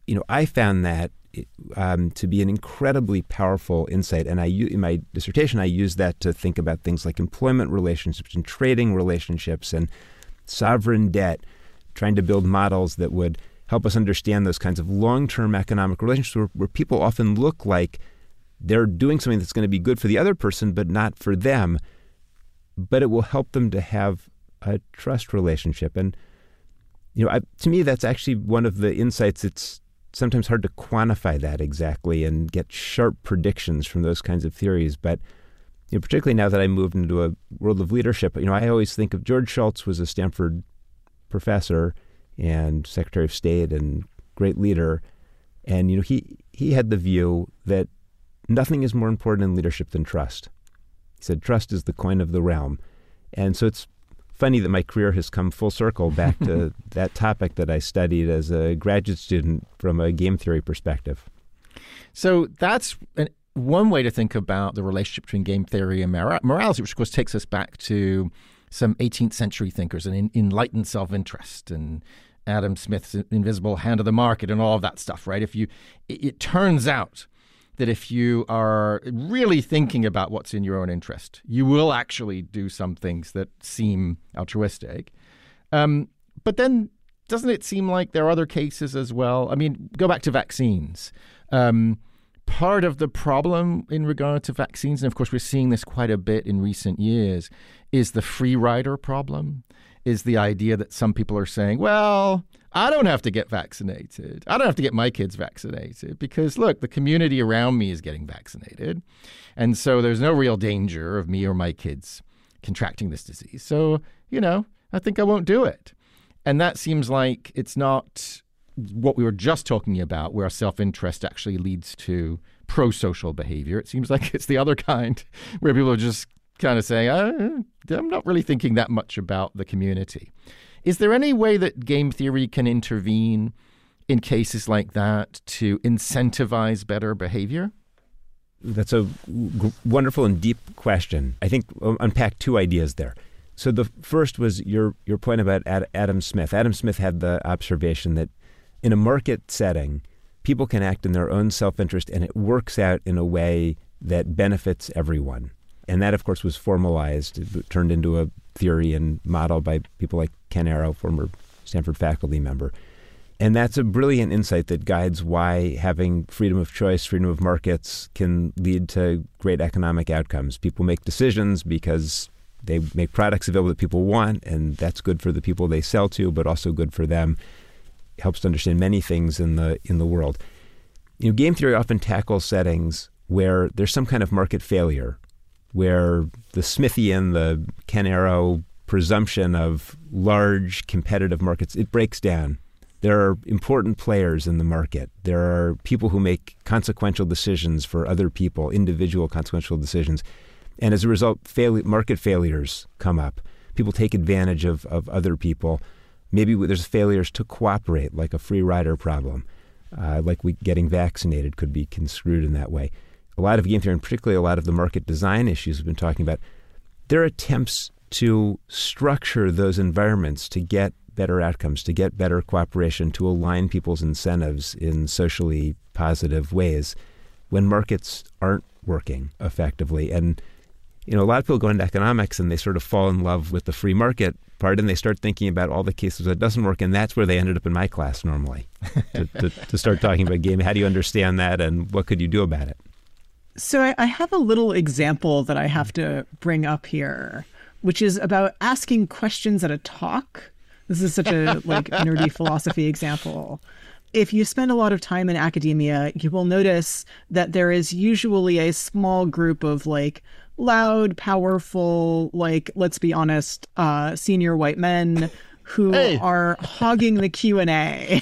I found that to be an incredibly powerful insight. And in my dissertation, I used that to think about things like employment relationships and trading relationships and sovereign debt, trying to build models that would help us understand those kinds of long-term economic relationships where people often look like they're doing something that's going to be good for the other person, but not for them. But it will help them to have a trust relationship. And, to me, that's actually one of the insights. It's sometimes hard to quantify that exactly and get sharp predictions from those kinds of theories. But, particularly now that I moved into a world of leadership, I always think of George Shultz was a Stanford professor and Secretary of State and great leader. And, he had the view that nothing is more important in leadership than trust. He said, trust is the coin of the realm. And so it's funny that my career has come full circle back to that topic that I studied as a graduate student from a game theory perspective. So that's one way to think about the relationship between game theory and morality, which of course takes us back to some 18th century thinkers and enlightened self-interest and Adam Smith's invisible hand of the market and all of that stuff, right? It turns out that if you are really thinking about what's in your own interest, you will actually do some things that seem altruistic. But then doesn't it seem like there are other cases as well? I mean, go back to vaccines. Part of the problem in regard to vaccines, and of course we're seeing this quite a bit in recent years, is the free rider problem, is the idea that some people are saying, well, I don't have to get vaccinated. I don't have to get my kids vaccinated because, look, the community around me is getting vaccinated. And so there's no real danger of me or my kids contracting this disease. So, I think I won't do it. And that seems like it's not what we were just talking about, where self-interest actually leads to pro-social behavior. It seems like it's the other kind, where people are just kind of saying, I'm not really thinking that much about the community. Is there any way that game theory can intervene in cases like that to incentivize better behavior? That's a wonderful and deep question. I think I'll unpack two ideas there. So the first was your point about Adam Smith. Adam Smith had the observation that in a market setting, people can act in their own self-interest and it works out in a way that benefits everyone. And that, of course, was formalized, turned into a theory and model by people like Ken Arrow, former Stanford faculty member. And that's a brilliant insight that guides why having freedom of choice, freedom of markets can lead to great economic outcomes. People make decisions because they make products available that people want, and that's good for the people they sell to, but also good for them. It helps to understand many things in the world. Game theory often tackles settings where there's some kind of market failure, where the Smithian, the Ken Arrow presumption of large competitive markets, it breaks down. There are important players in the market. There are people who make consequential decisions for other people, individual consequential decisions. And as a result, market failures come up. People take advantage of other people. Maybe there's failures to cooperate, like a free rider problem, like getting vaccinated could be construed in that way. A lot of game theory, and particularly a lot of the market design issues we've been talking about, there are attempts to structure those environments to get better outcomes, to get better cooperation, to align people's incentives in socially positive ways when markets aren't working effectively. And, a lot of people go into economics and they sort of fall in love with the free market part and they start thinking about all the cases that doesn't work. And that's where they ended up in my class normally, to start talking about game. How do you understand that and what could you do about it? So I have a little example that I have to bring up here, which is about asking questions at a talk. This is such a nerdy philosophy example. If you spend a lot of time in academia, you will notice that there is usually a small group of loud, powerful, let's be honest, senior white men who are hogging the Q&A.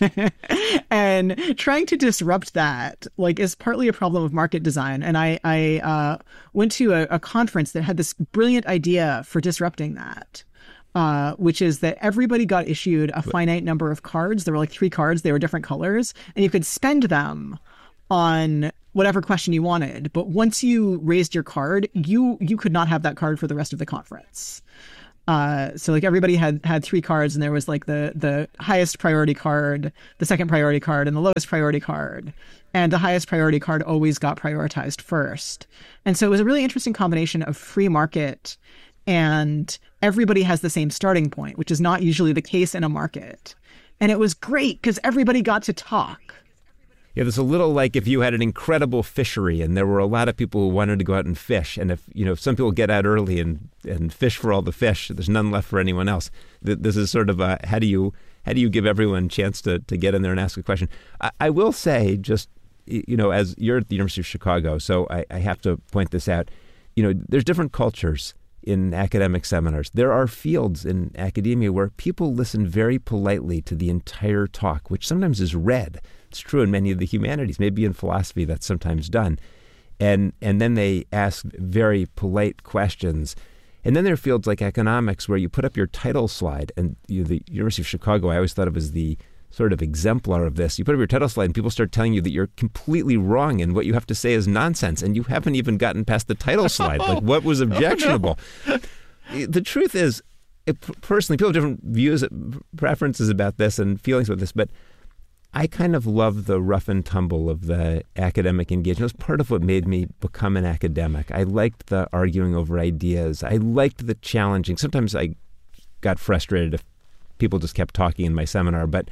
And trying to disrupt that is partly a problem of market design. And I went to a conference that had this brilliant idea for disrupting that, which is that everybody got issued a finite number of cards. There were 3 cards. They were different colors, and you could spend them on whatever question you wanted. But once you raised your card, you could not have that card for the rest of the conference. So like everybody had three cards, and there was like the highest priority card, the second priority card, and the lowest priority card. And the highest priority card always got prioritized first. And so it was a really interesting combination of free market and everybody has the same starting point, which is not usually the case in a market. And it was great because everybody got to talk. Yeah, there's a little like if you had an incredible fishery and there were a lot of people who wanted to go out and fish. And if some people get out early and fish for all the fish, there's none left for anyone else. This is sort of a, how do you give everyone a chance to get in there and ask a question? I will say, just, as you're at the University of Chicago, so I have to point this out, there's different cultures in academic seminars. There are fields in academia where people listen very politely to the entire talk, which sometimes is read. It's true in many of the humanities. Maybe in philosophy that's sometimes done. And then they ask very polite questions. And then there are fields like economics where you put up your title slide. And the University of Chicago, I always thought of as the sort of exemplar of this. You put up your title slide and people start telling you that you're completely wrong and what you have to say is nonsense. And you haven't even gotten past the title slide. Like what was objectionable? Oh, no. The truth is, personally, people have different views, preferences about this and feelings about this, but I kind of love the rough and tumble of the academic engagement. It was part of what made me become an academic. I liked the arguing over ideas. I liked the challenging. Sometimes I got frustrated if people just kept talking in my seminar, but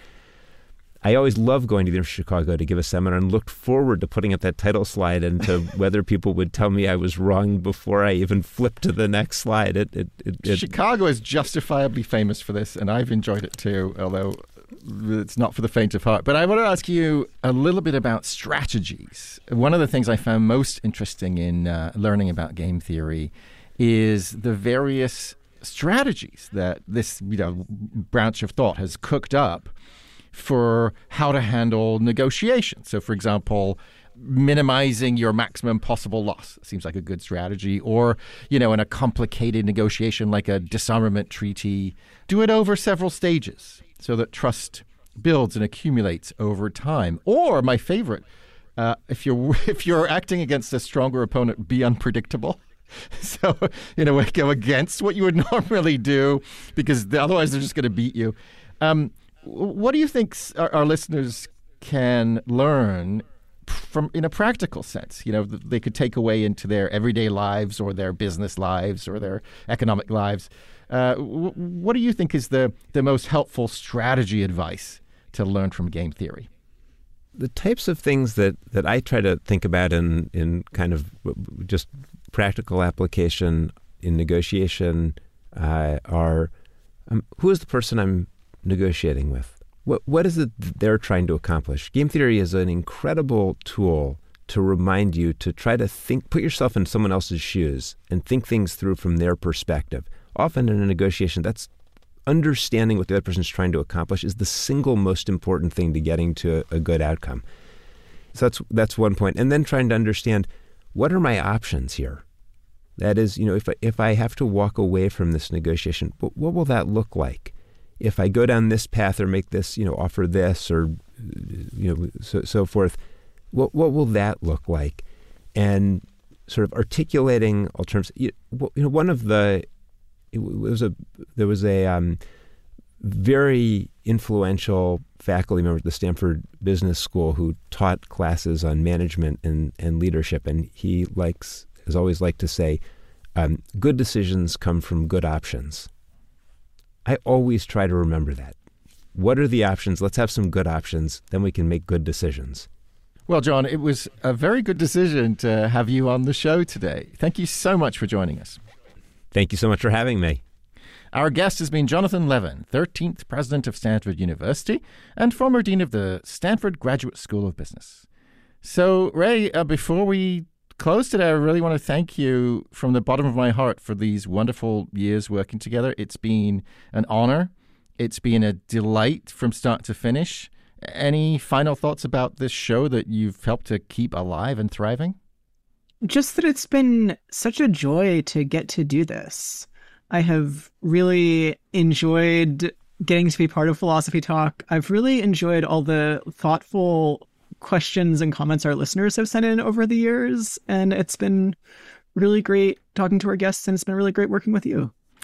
I always loved going to the University of Chicago to give a seminar and looked forward to putting up that title slide and to whether people would tell me I was wrong before I even flipped to the next slide. Chicago is justifiably famous for this, and I've enjoyed it too, although it's not for the faint of heart. But I want to ask you a little bit about strategies. One of the things I found most interesting in learning about game theory is the various strategies that this branch of thought has cooked up for how to handle negotiation. So, for example, minimizing your maximum possible loss seems like a good strategy. Or, in a complicated negotiation like a disarmament treaty, do it over several stages so that trust builds and accumulates over time. Or, my favorite, if you're acting against a stronger opponent, be unpredictable. So, go against what you would normally do because otherwise they're just going to beat you. What do you think our listeners can learn from, in a practical sense, they could take away into their everyday lives or their business lives or their economic lives? What do you think is the most helpful strategy advice to learn from game theory? The types of things that I try to think about in kind of just practical application in negotiation are who is the person I'm negotiating with? What is it they're trying to accomplish? Game theory is an incredible tool to remind you to try to put yourself in someone else's shoes and think things through from their perspective. Often in a negotiation, that's understanding what the other person is trying to accomplish is the single most important thing to getting to a good outcome. So that's one point. And then trying to understand, what are my options here? That is, if I have to walk away from this negotiation, what will that look like? If I go down this path or make this, offer this or, so forth, what will that look like? And sort of articulating alternatives. One of there was a very influential faculty member at the Stanford Business School who taught classes on management and leadership, and he has always liked to say, good decisions come from good options. I always try to remember that. What are the options? Let's have some good options. Then we can make good decisions. Well, John, it was a very good decision to have you on the show today. Thank you so much for joining us. Thank you so much for having me. Our guest has been Jonathan Levin, 13th president of Stanford University and former dean of the Stanford Graduate School of Business. So, Ray, before we close today, I really want to thank you from the bottom of my heart for these wonderful years working together. It's been an honor. It's been a delight from start to finish. Any final thoughts about this show that you've helped to keep alive and thriving? Just that it's been such a joy to get to do this. I have really enjoyed getting to be part of Philosophy Talk. I've really enjoyed all the thoughtful questions and comments our listeners have sent in over the years. And it's been really great talking to our guests, and it's been really great working with you.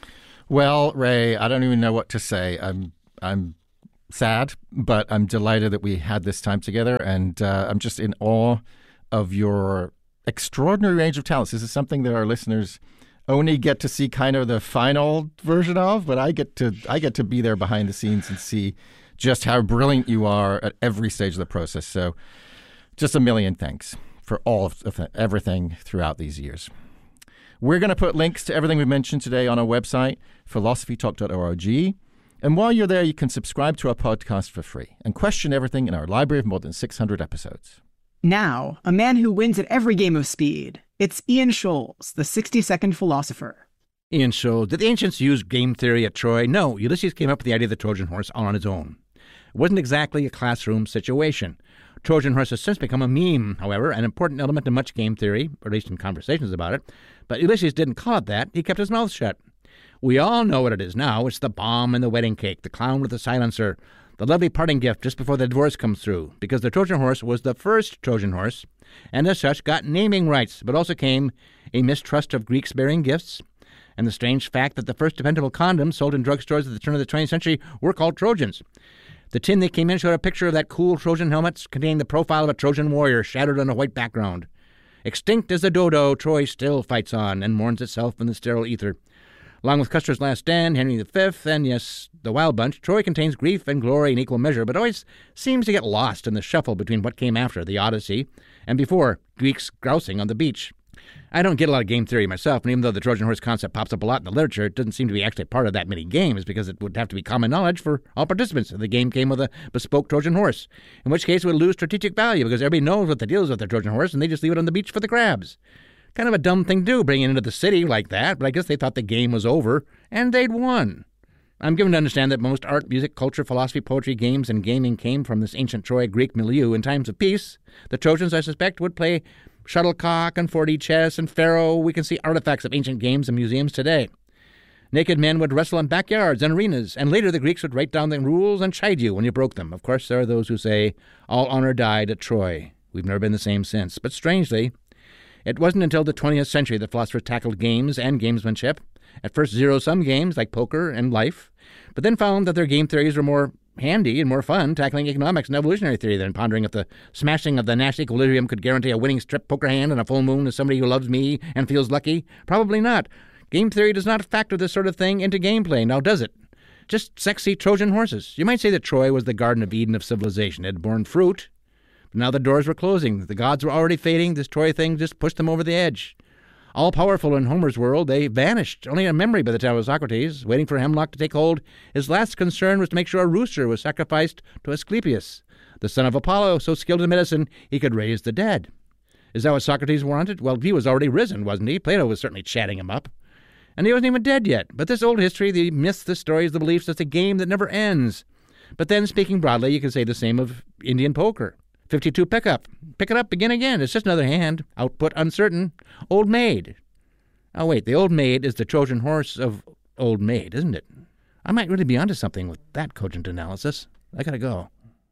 Well, Ray, I don't even know what to say. I'm sad, but I'm delighted that we had this time together, and I'm just in awe of your extraordinary range of talents. This is something that our listeners only get to see kind of the final version of, but I get to be there behind the scenes and see just how brilliant you are at every stage of the process. So just a million thanks for all of everything throughout these years. We're going to put links to everything we mentioned today on our website, philosophytalk.org. And while you're there, you can subscribe to our podcast for free and question everything in our library of more than 600 episodes. Now, a man who wins at every game of speed. It's Ian Scholes, the 60-second philosopher. Ian Scholes, did the ancients use game theory at Troy? No, Ulysses came up with the idea of the Trojan horse all on his own. It wasn't exactly a classroom situation. Trojan horse has since become a meme, however, an important element in much game theory, or at least in conversations about it. But Ulysses didn't call it that. He kept his mouth shut. We all know what it is now. It's the bomb and the wedding cake, the clown with the silencer, the lovely parting gift just before the divorce comes through, because the Trojan horse was the first Trojan horse, and as such got naming rights, but also came a mistrust of Greeks bearing gifts, and the strange fact that the first dependable condoms sold in drugstores at the turn of the 20th century were called Trojans. The tin they came in showed a picture of that cool Trojan helmet containing the profile of a Trojan warrior shadowed on a white background. Extinct as the dodo, Troy still fights on and mourns itself in the sterile ether. Along with Custer's Last Stand, Henry V, and yes, the Wild Bunch, Troy contains grief and glory in equal measure, but always seems to get lost in the shuffle between what came after, the Odyssey, and before, Greeks grousing on the beach. I don't get a lot of game theory myself, and even though the Trojan horse concept pops up a lot in the literature, it doesn't seem to be actually part of that many games, because it would have to be common knowledge for all participants if the game came with a bespoke Trojan horse, in which case it would lose strategic value, because everybody knows what the deal is with the Trojan horse, and they just leave it on the beach for the crabs. Kind of a dumb thing to do, bringing it into the city like that, but I guess they thought the game was over, and they'd won. I'm given to understand that most art, music, culture, philosophy, poetry, games, and gaming came from this ancient Troy Greek milieu in times of peace. The Trojans, I suspect, would play shuttlecock and 4D chess and faro. We can see artifacts of ancient games in museums today. Naked men would wrestle in backyards and arenas, and later the Greeks would write down the rules and chide you when you broke them. Of course, there are those who say, all honor died at Troy. We've never been the same since. But strangely, it wasn't until the 20th century that philosophers tackled games and gamesmanship. At first zero-sum games like poker and life, but then found that their game theories were more handy and more fun tackling economics and evolutionary theory than pondering if the smashing of the Nash equilibrium could guarantee a winning strip poker hand and a full moon as somebody who loves me and feels lucky. Probably not. Game theory does not factor this sort of thing into gameplay, now does it? Just sexy Trojan horses. You might say that Troy was the Garden of Eden of civilization. It had borne fruit, but now the doors were closing. The gods were already fading. This Troy thing just pushed them over the edge. All-powerful in Homer's world, they vanished, only a memory by the time of Socrates. Waiting for hemlock to take hold, his last concern was to make sure a rooster was sacrificed to Asclepius, the son of Apollo, so skilled in medicine he could raise the dead. Is that what Socrates wanted? Well, he was already risen, wasn't he? Plato was certainly chatting him up. And he wasn't even dead yet. But this old history, the myths, the stories, the beliefs, it's a game that never ends. But then, speaking broadly, you can say the same of Indian poker. 52 pickup. Pick it up, begin again. It's just another hand. Output uncertain. Old maid. Oh, wait, the old maid is the Trojan horse of old maid, isn't it? I might really be onto something with that cogent analysis. I gotta go.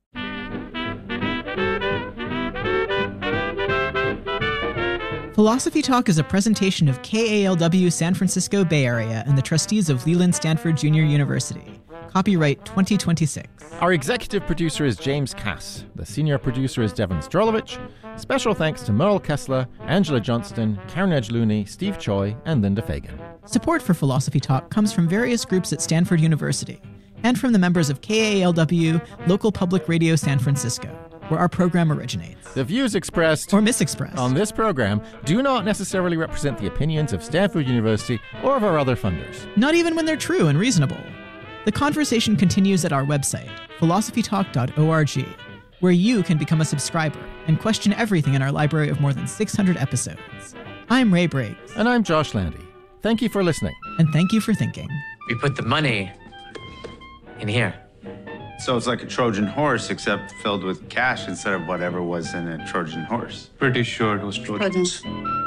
Philosophy Talk is a presentation of KALW San Francisco Bay Area and the trustees of Leland Stanford Junior University. Copyright 2026. Our executive producer is James Cass. The senior producer is Devin Strolovich. Special thanks to Merle Kessler, Angela Johnston, Karen Edge-Looney, Steve Choi, and Linda Fagan. Support for Philosophy Talk comes from various groups at Stanford University and from the members of KALW, Local Public Radio San Francisco, where our program originates. The views expressed or misexpressed on this program do not necessarily represent the opinions of Stanford University or of our other funders. Not even when they're true and reasonable. The conversation continues at our website, philosophytalk.org, where you can become a subscriber and question everything in our library of more than 600 episodes. I'm Ray Briggs. And I'm Josh Landy. Thank you for listening. And thank you for thinking. We put the money in here. So it's like a Trojan horse, except filled with cash instead of whatever was in a Trojan horse. Pretty sure it was Trojans.